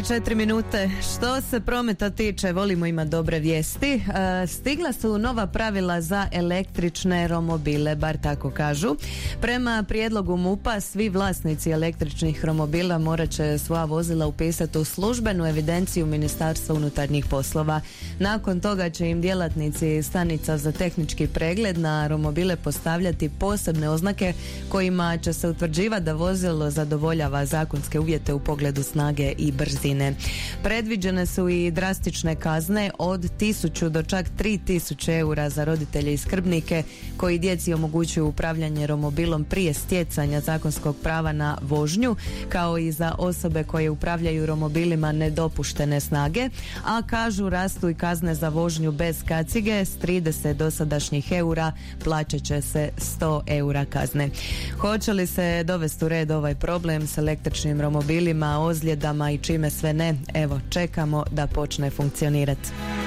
4 minute. Što se prometa tiče, volimo imati dobre vijesti. Stigla su nova pravila za električne romobile, bar tako kažu. Prema prijedlogu MUP-a, svi vlasnici električnih romobila morat će svoja vozila upisati u službenu evidenciju Ministarstva unutarnjih poslova. Nakon toga će im djelatnici stanica za tehnički pregled na romobile postavljati posebne oznake kojima će se utvrđivati da vozilo zadovoljava zakonske uvjete u pogledu snage i brzine. Predviđene su i drastične kazne od 1000 do čak 3000 eura za roditelje i skrbnike koji djeci omogućuju upravljanje romobilom prije stjecanja zakonskog prava na vožnju, kao i za osobe koje upravljaju romobilima nedopuštene snage, a kažu rastu i kazne za vožnju bez kacige s 30 dosadašnjih eura plaćat će se 100 eura kazne. Hoće li se dovesti u red ovaj problem s električnim romobilima, ozljedama i čime sve ne? Evo, čekamo da počne funkcionirati.